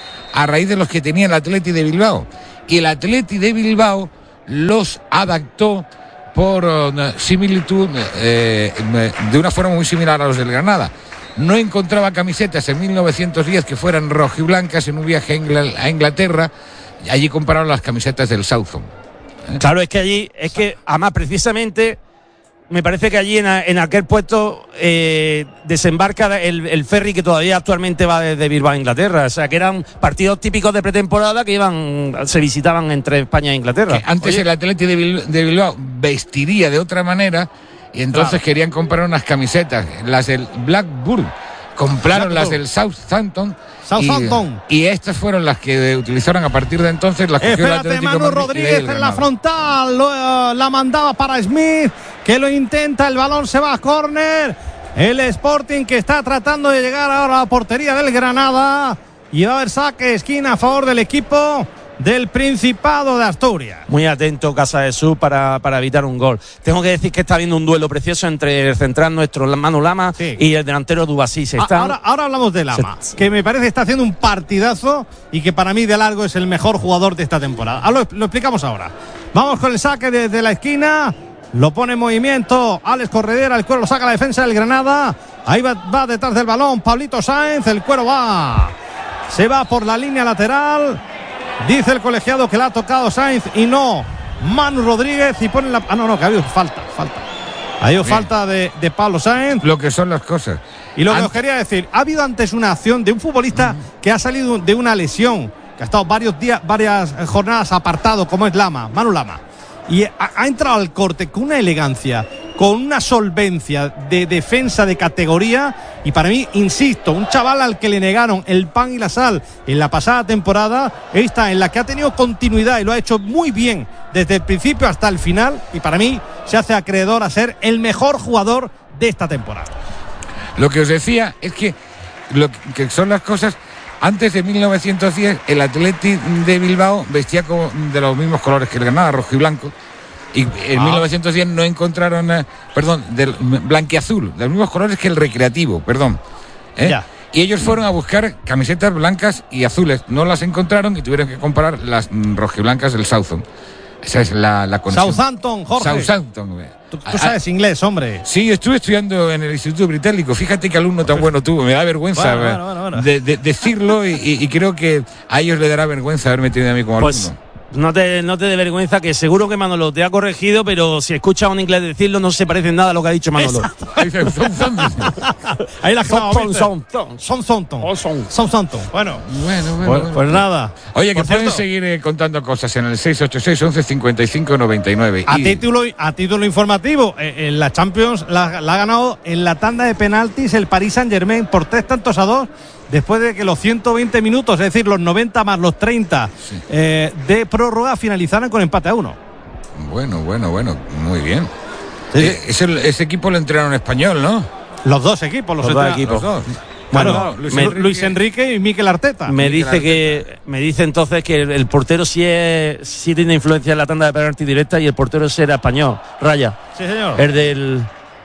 a raíz de los que tenía el Atleti de Bilbao y el Atleti de Bilbao los adaptó por uh, similitud eh, de una forma muy similar a los del Granada. No encontraba camisetas en mil novecientos diez que fueran rojiblancas en un viaje a, Ingl a Inglaterra. Allí compraron las camisetas del Southam. ¿Eh? Claro, es que allí, es que además precisamente me parece que allí en, a, en aquel puesto eh, desembarca el, el ferry que todavía actualmente va desde Bilbao a Inglaterra. O sea, que eran partidos típicos de pretemporada que iban, se visitaban entre España e Inglaterra. Que antes Oye. el Atleti de, Bil de Bilbao vestiría de otra manera y entonces claro. querían comprar unas camisetas, las del Blackburn. Compraron Blackburn. Las del Southampton. Southampton. Y, y estas fueron las que utilizaron a partir de entonces. Las cogió Espérate, el Manu Rodríguez en la frontal. Lo, uh, la mandaba para Smith, que lo intenta. El balón se va a córner. El Sporting que está tratando de llegar ahora a la portería del Granada. Y va a haber saque esquina a favor del equipo del Principado de Asturias. Muy atento Casadesús para, para evitar un gol. Tengo que decir que está habiendo un duelo precioso entre el central nuestro, Manu Lama, sí. y el delantero Dubasí. Están... Ahora, ahora hablamos de Lama, Se... que me parece que está haciendo un partidazo y que para mí de largo es el mejor jugador de esta temporada. Ah, lo, lo explicamos ahora. Vamos con el saque desde la esquina. Lo pone en movimiento Alex Corredera. El cuero lo saca la defensa del Granada. Ahí va, va detrás del balón Pablito Sáenz. El cuero va. Se va por la línea lateral. Dice el colegiado que le ha tocado Sainz y no Manu Rodríguez y pone la... Ah, no, no, que ha habido falta, falta. Ha habido Bien. falta de, de Pablo Sainz. Lo que son las cosas. Y lo Ant... que os quería decir, ha habido antes una acción de un futbolista uh-huh. que ha salido de una lesión, que ha estado varios días, varias jornadas apartado, como es Lama, Manu Lama. Y ha, ha entrado al corte con una elegancia, con una solvencia de defensa de categoría. Y para mí, insisto, un chaval al que le negaron el pan y la sal en la pasada temporada, esta en la que ha tenido continuidad y lo ha hecho muy bien desde el principio hasta el final. Y para mí se hace acreedor a ser el mejor jugador de esta temporada. Lo que os decía es que lo que son las cosas, Antes de mil novecientos diez, el Athletic de Bilbao vestía como de los mismos colores que el Granada, rojo y blanco. Y en ah. mil novecientos diez no encontraron, eh, perdón, del blanquiazul, de los mismos colores que el Recreativo, perdón. ¿eh? Ya. Y ellos fueron a buscar camisetas blancas y azules. No las encontraron y tuvieron que comprar las mm, rojiblancas del Southam. Esa es la, la conexión. Southampton, Jorge. Southampton. Tú, tú sabes inglés, hombre. Sí, estuve estudiando en el Instituto Británico. Fíjate qué alumno tan bueno tuvo. Me da vergüenza bueno, bueno, bueno, bueno. De, de, decirlo y, y, y creo que a ellos les dará vergüenza haberme tenido a mí como pues, alumno. No te, no te dé vergüenza, que seguro que Manolo te ha corregido, pero si escuchas a un inglés decirlo, no se parece en nada a lo que ha dicho Manolo. Ahí la clavamos. Son Southampton. Southampton. Bueno, bueno, bueno. Pues, pues nada. Oye, que pueden seguir eh, contando cosas en el seis ocho seis, once cincuenta y cinco, noventa y nueve. A, y... título, a título informativo, eh, en la Champions la, la ha ganado en la tanda de penaltis el Paris Saint-Germain por tres tantos a dos. Después de que los ciento veinte minutos, es decir, los noventa más los treinta sí. eh, de prórroga finalizaran con empate a uno. Bueno, bueno, bueno, muy bien. Sí. Eh, ese, ese equipo lo entrenaron en español, ¿no? Los dos equipos, los, los dos equipos. Los dos. Bueno, bueno Luis, me, Enrique, Luis Enrique y Mikel Arteta. Me Mikel dice Arteta. que me dice entonces que el, el portero sí, es, sí tiene influencia en la tanda de penalti directa y el portero será español, Raya. Sí, señor. El del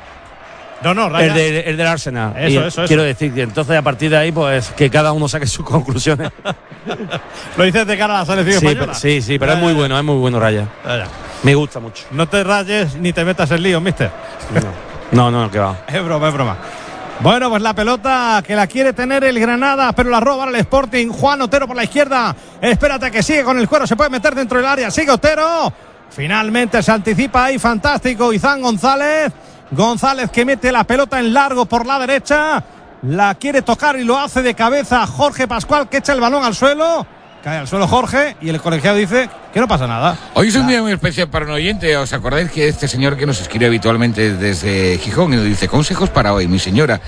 No, no, Raya. El, de, el del Arsenal. Eso, y eso, eso. Quiero decir que entonces a partir de ahí, pues que cada uno saque sus conclusiones. Lo dices de cara a la selección sí, española. Pero, sí, sí, pero es muy bueno, es muy bueno Raya. Raya. Me gusta mucho. No te rayes ni te metas en lío, mister. No, no, no, que va. Es broma, es broma. Bueno, pues la pelota que la quiere tener el Granada, pero la roba el Sporting. Juan Otero por la izquierda. Espérate que sigue con el cuero, se puede meter dentro del área. Sigue Otero. Finalmente se anticipa ahí, fantástico, Izán González. González que mete la pelota en largo por la derecha. La quiere tocar y lo hace de cabeza Jorge Pascual, que echa el balón al suelo. Cae al suelo Jorge y el colegiado dice que no pasa nada. Hoy es un día muy especial para un oyente. ¿Os acordáis que este señor que nos escribe habitualmente desde Gijón y nos dice consejos para hoy, mi señora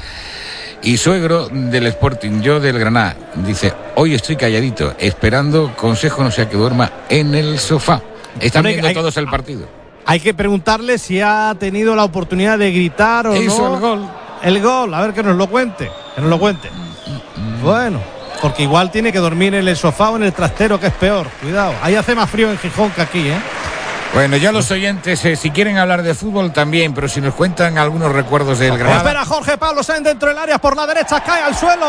y suegro del Sporting, yo del Granada? Dice, hoy estoy calladito, esperando consejo, no sea que duerma en el sofá. Están viendo hay, todos el partido. Hay que preguntarle si ha tenido la oportunidad de gritar o Hizo no. el gol. El gol, a ver que nos lo cuente. Que nos lo cuente. Mm. Bueno. Porque igual tiene que dormir en el sofá o en el trastero, que es peor. Cuidado, ahí hace más frío en Gijón que aquí, ¿eh? Bueno, ya los oyentes, eh, si quieren hablar de fútbol también, pero si nos cuentan algunos recuerdos del Granada. Espera Jorge Pablo Sáenz dentro del área por la derecha, cae al suelo.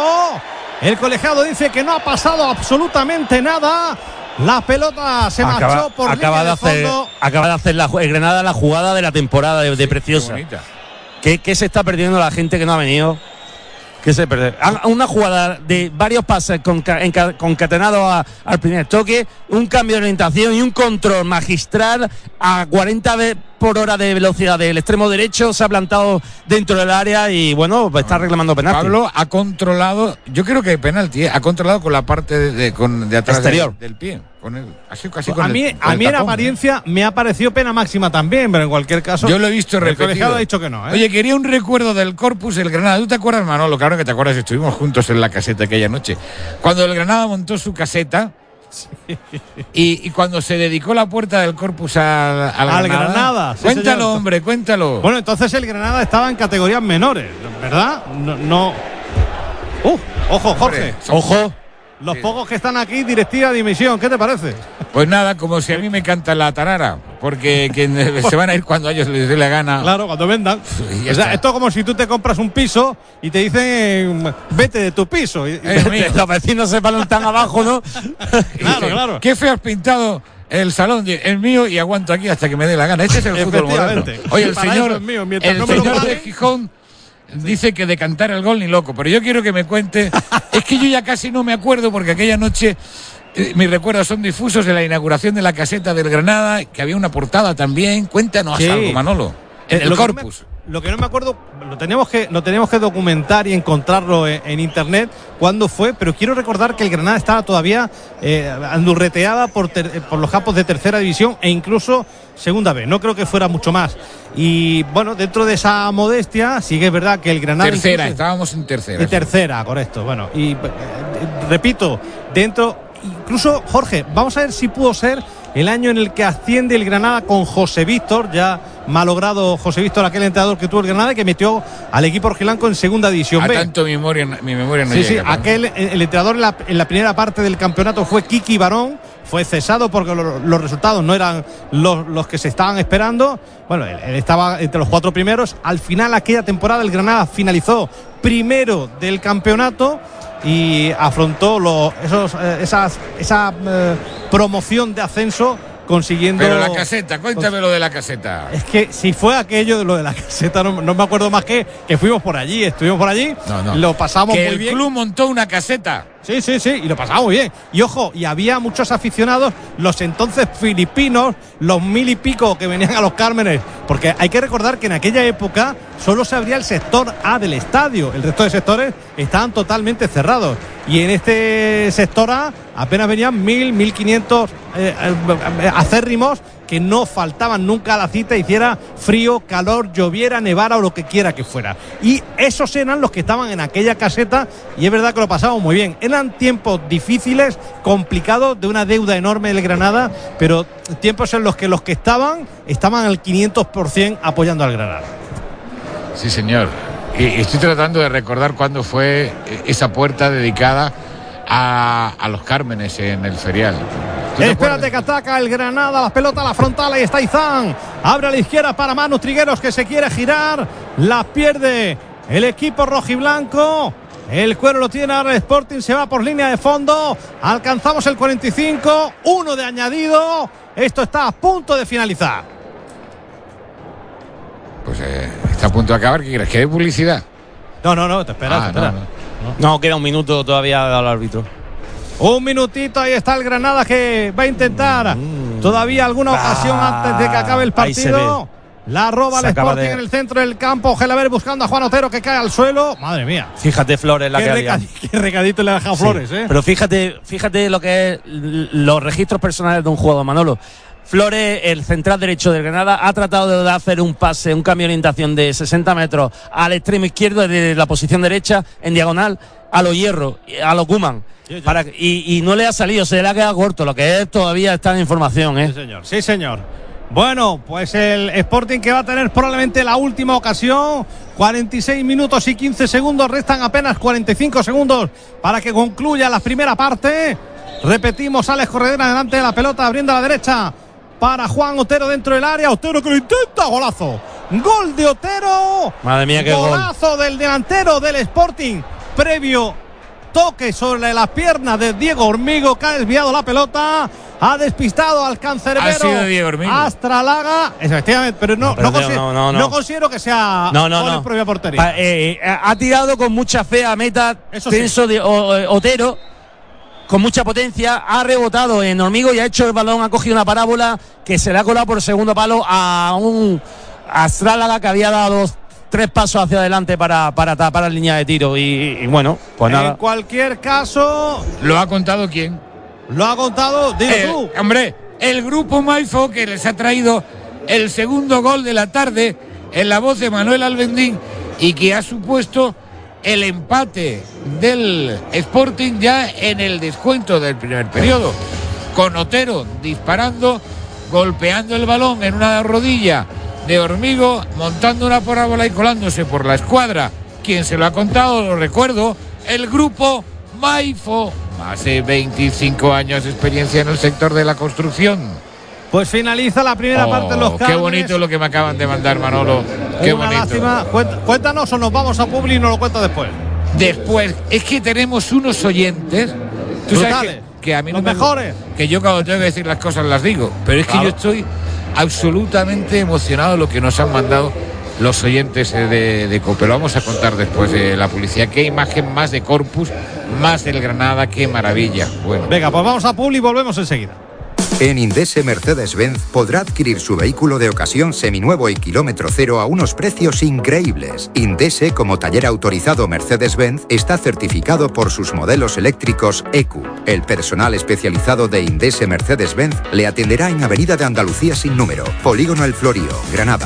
El colegiado dice que no ha pasado absolutamente nada. La pelota se acaba, marchó por acaba línea de hacer, fondo. Acaba de hacer la, el Granada la jugada de la temporada de, de sí, Preciosa. Qué, ¿Qué, ¿Qué se está perdiendo la gente que no ha venido? Que se pierde. Una jugada de varios pases concatenados al primer toque, un cambio de orientación y un control magistral a cuarenta por hora de velocidad del extremo derecho. Se ha plantado dentro del área y bueno, está reclamando penalti. Pablo ha controlado, yo creo que penalti, ¿eh? Ha controlado con la parte de, de, con, de atrás exterior del, del pie. Con el, así, así con a mí, el, a mí en apariencia me ha parecido pena máxima también, pero en cualquier caso. Yo lo he visto repetido. El colegiado ha dicho que no, ¿eh? Oye, quería un recuerdo del Corpus, el Granada. ¿Tú te acuerdas, Manolo? Claro que te acuerdas, estuvimos juntos en la caseta aquella noche. Cuando el Granada montó su caseta. Sí. Y, y cuando se dedicó la puerta del Corpus al, al, al Granada. Granada sí, cuéntalo, señor. hombre, cuéntalo. Bueno, entonces el Granada estaba en categorías menores, ¿verdad? No. no... Uh, ojo, Jorge. Hombre, ojo. Los pocos que están aquí, directiva de dimisión, ¿qué te parece? Pues nada, como si a mí me canta la tarara, porque que se van a ir cuando a ellos les dé la gana. Claro, cuando vendan. O sea, esto es como si tú te compras un piso y te dicen, vete de tu piso. Y, eh, los vecinos se paran tan abajo, ¿no? Claro, claro. Qué feo has pintado el salón, el mío, y aguanto aquí hasta que me dé la gana. Este es el fútbol moderno. Oye, el señor, mío, el no señor de Gijón dice que de cantar el gol ni loco, pero yo quiero que me cuente. Es que yo ya casi no me acuerdo porque aquella noche eh, mis recuerdos son difusos de la inauguración de la caseta del Granada, que había una portada también. Cuéntanos sí. algo, Manolo. En eh, el Corpus. Que me, lo que no me acuerdo, lo teníamos que, lo teníamos que documentar y encontrarlo en, en internet cuándo fue, pero quiero recordar que el Granada estaba todavía eh, andurreteada por, ter, por los campos de tercera división e incluso segunda B. No creo que fuera mucho más. Y bueno, dentro de esa modestia, sí que es verdad que el Granada. Tercera, estábamos en tercera. De tercera, correcto. Bueno, y eh, repito, dentro, incluso, Jorge, vamos a ver si pudo ser el año en el que asciende el Granada con José Víctor, ya malogrado José Víctor, aquel entrenador que tuvo el Granada y que metió al equipo rojiblanco en segunda división A B. tanto mi memoria, mi memoria no sí, llega. Sí, aquel, el entrenador en la, en la primera parte del campeonato fue Kiki Barón, fue cesado porque lo, los resultados no eran los, los que se estaban esperando. Bueno, él, él estaba entre los cuatro primeros. Al final, aquella temporada, el Granada finalizó primero del campeonato y afrontó los, esos, eh, esas, esa eh, promoción de ascenso consiguiendo. Pero la caseta, cuéntame lo de la caseta. Es que si fue aquello de lo de la caseta, no, no me acuerdo más que que fuimos por allí, estuvimos por allí, no, no. lo pasamos que muy el bien. El club montó una caseta. Sí, sí, sí, y lo pasamos muy bien. Y ojo, y había muchos aficionados, los entonces filipinos, los mil y pico que venían a los Cármenes, porque hay que recordar que en aquella época solo se abría el sector A del estadio, el resto de sectores estaban totalmente cerrados. Y en este sector A apenas venían mil, mil quinientos eh, eh, acérrimos que no faltaban nunca a la cita, hiciera frío, calor, lloviera, nevara o lo que quiera que fuera. Y esos eran los que estaban en aquella caseta y es verdad que lo pasamos muy bien. Eran tiempos difíciles, complicados, de una deuda enorme del Granada, pero tiempos en los que los que estaban, estaban al quinientos por ciento apoyando al Granada. Sí, señor. Y estoy tratando de recordar cuándo fue esa puerta dedicada a, a los Cármenes en el ferial. Espérate que ataca el Granada, la pelota a la frontal, ahí está Izán, abre a la izquierda para Manu Trigueros que se quiere girar, la pierde el equipo rojiblanco, el cuero lo tiene ahora el Sporting, se va por línea de fondo, alcanzamos el cuarenta y cinco, uno de añadido, esto está a punto de finalizar. Pues eh, está a punto de acabar, ¿qué quieres? ¿Que dé publicidad? No, no, no, te esperas, ah, te esperas. No, no. no, queda un minuto todavía al árbitro. Un minutito, ahí está el Granada que va a intentar mm. todavía alguna ocasión ah, antes de que acabe el partido. La roba el Sporting de... en el centro del campo. Gelaber buscando a Juan Otero que cae al suelo. Madre mía. Fíjate Flores la qué que recad... había. Qué recadito le ha dejado sí. Flores, ¿eh? Pero fíjate, fíjate lo que es los registros personales de un jugador, Manolo. Flores, el central derecho del Granada, ha tratado de hacer un pase, un cambio de orientación de sesenta metros al extremo izquierdo desde la posición derecha en diagonal a los Hierro, a los Koeman. Sí, sí. Para, y, y no le ha salido, se le ha quedado corto, lo que es todavía está en información, ¿eh? Sí, señor. Sí, señor. Bueno, pues el Sporting que va a tener probablemente la última ocasión. cuarenta y seis minutos y quince segundos, restan apenas cuarenta y cinco segundos para que concluya la primera parte. Repetimos, Alex Corredera delante de la pelota, abriendo a la derecha para Juan Otero dentro del área. Otero que lo intenta, golazo. Gol de Otero. Madre mía, qué golazo gol. del delantero del Sporting. Previo toque sobre las piernas de Diego Hormigo, que ha desviado la pelota. Ha despistado al cancerbero. Ha sido Diego Hormigo. Astralaga. Efectivamente, pero no, no, pero no, considero, no, no, no. no considero que sea no, no, gol no. en propia portería. Pa, eh, ha tirado con mucha fe a meta. Eso tenso sí. de o, Otero. Con mucha potencia, ha rebotado en Hormigo y ha hecho el balón, ha cogido una parábola que se le ha colado por el segundo palo a un Astrálaga que había dado tres pasos hacia adelante para, para tapar la línea de tiro. Y, y bueno, pues en nada. En cualquier caso. ¿Lo ha contado quién? Lo ha contado, dilo eh, tú. Hombre, el grupo Maifo que les ha traído el segundo gol de la tarde en la voz de Manuel Albendín y que ha supuesto el empate del Sporting ya en el descuento del primer periodo, con Otero disparando, golpeando el balón en una rodilla de Hormigo, montando una parábola y colándose por la escuadra. Quien se lo ha contado, lo recuerdo, el grupo Maifo, más de veinticinco años de experiencia en el sector de la construcción. Pues finaliza la primera oh, parte de los Cármenes. Qué bonito lo que me acaban de mandar, Manolo. Qué Una bonito. Lástima. Cuéntanos o nos vamos a Publi y nos lo cuenta después. Después, es que tenemos unos oyentes. Tú Brutales. sabes que, que a mí los no me, mejores. Que yo cuando tengo que decir las cosas las digo. Pero es que claro. yo estoy absolutamente emocionado de lo que nos han mandado los oyentes de, de COPE. Lo vamos a contar después de la publicidad. Qué imagen más de Corpus, más del Granada, qué maravilla. Bueno. Venga, pues vamos a Publi y volvemos enseguida. En Indese Mercedes-Benz podrá adquirir su vehículo de ocasión seminuevo y kilómetro cero a unos precios increíbles. Indese, como taller autorizado Mercedes-Benz, está certificado por sus modelos eléctricos E Q. El personal especializado de Indese Mercedes-Benz le atenderá en Avenida de Andalucía sin número, Polígono El Florío, Granada.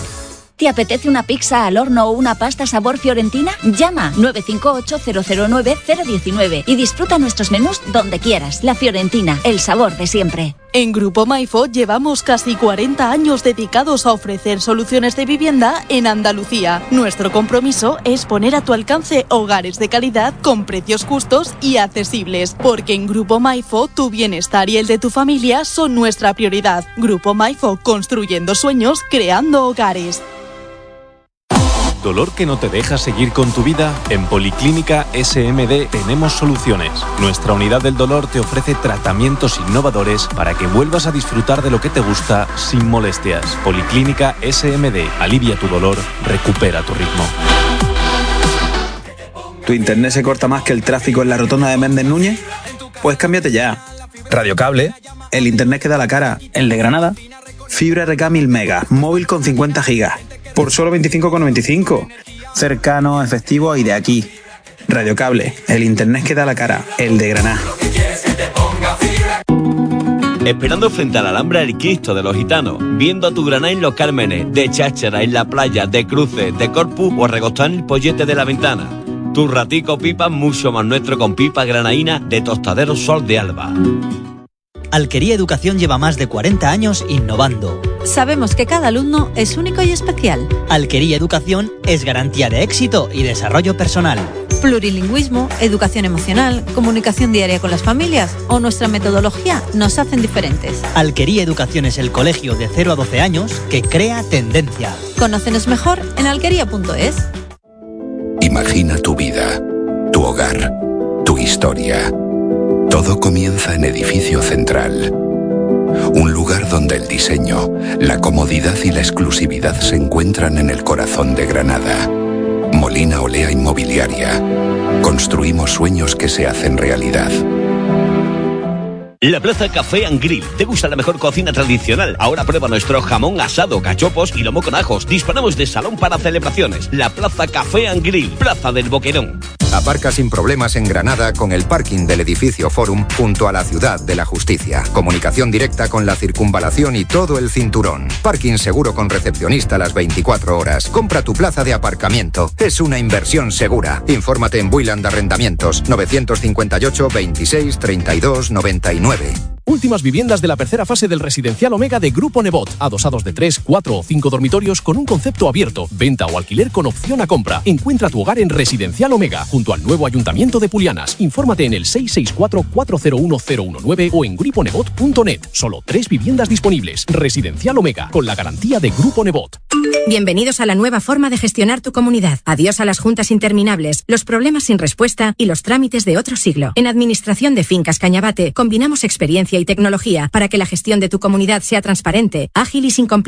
¿Te apetece una pizza al horno o una pasta sabor fiorentina? Llama nueve cinco ocho cero cero nueve cero uno nueve y disfruta nuestros menús donde quieras. La Fiorentina, el sabor de siempre. En Grupo Maifo llevamos casi cuarenta años dedicados a ofrecer soluciones de vivienda en Andalucía. Nuestro compromiso es poner a tu alcance hogares de calidad con precios justos y accesibles, porque en Grupo Maifo tu bienestar y el de tu familia son nuestra prioridad. Grupo Maifo, construyendo sueños, creando hogares. ¿Dolor que no te deja seguir con tu vida? En Policlínica S M D tenemos soluciones. Nuestra unidad del dolor te ofrece tratamientos innovadores para que vuelvas a disfrutar de lo que te gusta sin molestias. Policlínica S M D. Alivia tu dolor, recupera tu ritmo. ¿Tu internet se corta más que el tráfico en la rotonda de Méndez Núñez? Pues cámbiate ya. Radiocable, el internet que da la cara. El de Granada. Fibra R K mil megas, móvil con cincuenta gigas. Por solo veinticinco con noventa y cinco. Cercano, efectivo y de aquí. Radiocable, el internet que da la cara, el de Granada. Esperando frente a la Alhambra el Cristo de los Gitanos, viendo a tu Granada en Los Cármenes, de cháchara en la playa, de cruces, de Corpus o recostado en el pollete de la ventana. Tu ratico pipa mucho más nuestro con pipa granaína de Tostadero Sol de Alba. Alquería Educación lleva más de cuarenta años innovando. Sabemos que cada alumno es único y especial. Alquería Educación es garantía de éxito y desarrollo personal. Plurilingüismo, educación emocional, comunicación diaria con las familias o nuestra metodología nos hacen diferentes. Alquería Educación es el colegio de cero a doce años que crea tendencia. Conócenos mejor en alquería punto es. Imagina tu vida, tu hogar, tu historia. Todo comienza en Edificio Central. Un lugar donde el diseño, la comodidad y la exclusividad se encuentran en el corazón de Granada. Molina Olea Inmobiliaria. Construimos sueños que se hacen realidad. La Plaza Café and Grill. ¿Te gusta la mejor cocina tradicional? Ahora prueba nuestro jamón asado, cachopos y lomo con ajos. Disponemos de salón para celebraciones. La Plaza Café and Grill. Plaza del Boquerón. Aparca sin problemas en Granada con el parking del edificio Forum junto a la Ciudad de la Justicia. Comunicación directa con la circunvalación y todo el cinturón. Parking seguro con recepcionista las veinticuatro horas. Compra tu plaza de aparcamiento. Es una inversión segura. Infórmate en Builand Arrendamientos novecientos cincuenta y ocho, veintiséis, treinta y dos, noventa y nueve. Últimas viviendas de la tercera fase del Residencial Omega de Grupo Nebot. Adosados de tres, cuatro o cinco dormitorios con un concepto abierto. Venta o alquiler con opción a compra. Encuentra tu hogar en Residencial Omega, junto al nuevo Ayuntamiento de Pulianas. Infórmate en el seis seis cuatro, cuatro cero uno, cero uno nueve o en grupo nebot punto net. Solo tres viviendas disponibles. Residencial Omega, con la garantía de Grupo Nebot. Bienvenidos a la nueva forma de gestionar tu comunidad. Adiós a las juntas interminables, los problemas sin respuesta y los trámites de otro siglo. En Administración de Fincas Cañabate combinamos experiencia y tecnología para que la gestión de tu comunidad sea transparente, ágil y sin complicaciones.